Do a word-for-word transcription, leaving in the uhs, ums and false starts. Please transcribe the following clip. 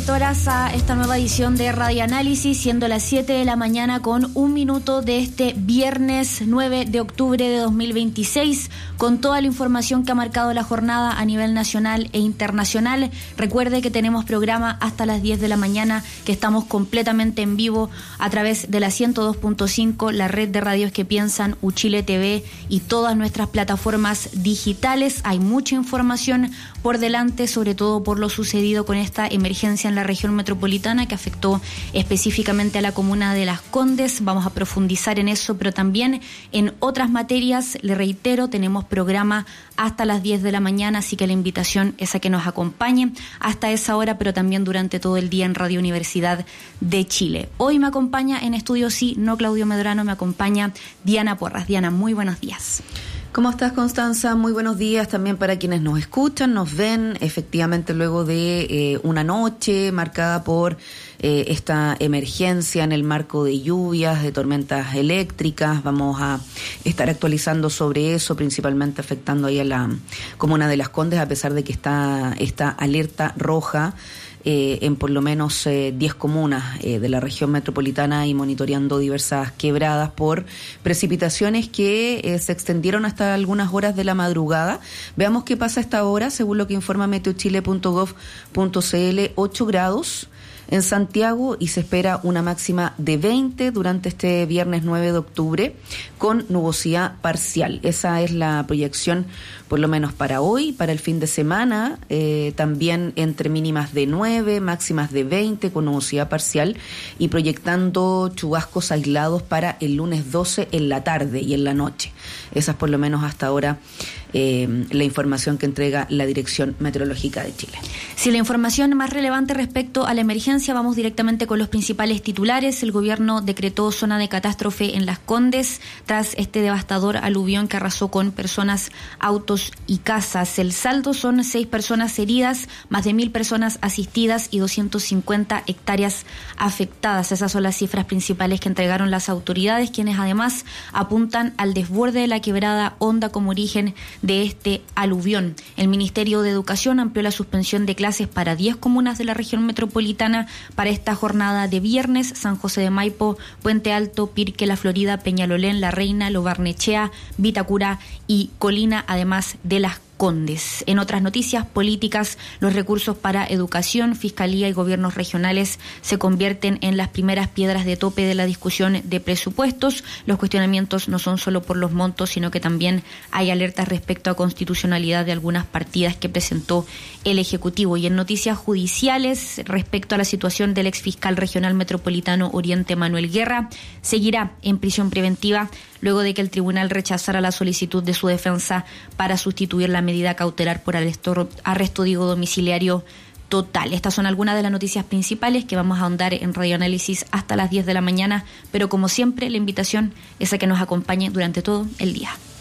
auditoras a esta nueva edición de Radio Análisis, siendo las siete de la mañana con un minuto de este viernes nueve de octubre de dos mil veintiséis, con toda la información que ha marcado la jornada a nivel nacional e internacional. Recuerde que tenemos programa hasta las diez de la mañana, que estamos completamente en vivo a través de la ciento dos punto cinco, la red de radios que piensan, Uchile T V y todas nuestras plataformas digitales. Hay mucha información por delante, sobre todo por lo sucedido con esta emergencia en la región metropolitana que afectó específicamente a la comuna de Las Condes. Vamos a profundizar en eso, pero también en otras materias. Le reitero, tenemos programa hasta las diez de la mañana, así que la invitación es a que nos acompañen hasta esa hora, pero también durante todo el día en Radio Universidad de Chile. Hoy me acompaña en estudio, sí, no Claudio Medrano, me acompaña Diana Porras. Diana, muy buenos días. ¿Cómo estás, Constanza? Muy buenos días también para quienes nos escuchan, nos ven, efectivamente luego de eh, una noche marcada por eh, esta emergencia en el marco de lluvias, de tormentas eléctricas. Vamos a estar actualizando sobre eso, principalmente afectando ahí a la comuna de Las Condes, a pesar de que está esta alerta roja Eh, en por lo menos eh, diez comunas eh, de la región metropolitana y monitoreando diversas quebradas por precipitaciones que eh, se extendieron hasta algunas horas de la madrugada. Veamos qué pasa a esta hora, según lo que informa meteochile punto gov punto cl, ocho grados en Santiago y se espera una máxima de veinte durante este viernes nueve de octubre con nubosidad parcial. Esa es la proyección por lo menos para hoy, para el fin de semana, eh, también entre mínimas de nueve, máximas de veinte con nubosidad parcial y proyectando chubascos aislados para el lunes doce en la tarde y en la noche. Esa es por lo menos hasta ahora eh, la información que entrega la Dirección Meteorológica de Chile. Si la información más relevante respecto a la emergencia, vamos directamente con los principales titulares. El gobierno decretó zona de catástrofe en Las Condes tras este devastador aluvión que arrasó con personas, autos y casas. El saldo son seis personas heridas, más de mil personas asistidas y doscientas cincuenta hectáreas afectadas. Esas son las cifras principales que entregaron las autoridades, quienes además apuntan al desborde de la quebrada Honda como origen de este aluvión. El Ministerio de Educación amplió la suspensión de clases para diez comunas de la región metropolitana para esta jornada de viernes: San José de Maipo, Puente Alto, Pirque, La Florida, Peñalolén, La Reina, Lo Barnechea, Vitacura y Colina, además de Las Condes. En otras noticias políticas, los recursos para educación, fiscalía y gobiernos regionales se convierten en las primeras piedras de tope de la discusión de presupuestos. Los cuestionamientos no son solo por los montos, sino que también hay alertas respecto a constitucionalidad de algunas partidas que presentó el Ejecutivo. Y en noticias judiciales, respecto a la situación del exfiscal regional metropolitano Oriente, Manuel Guerra, seguirá en prisión preventiva luego de que el tribunal rechazara la solicitud de su defensa para sustituir la medida cautelar por arresto, arresto digo, domiciliario total. Estas son algunas de las noticias principales que vamos a ahondar en Radio Análisis hasta las diez de la mañana, pero como siempre la invitación es a que nos acompañe durante todo el día.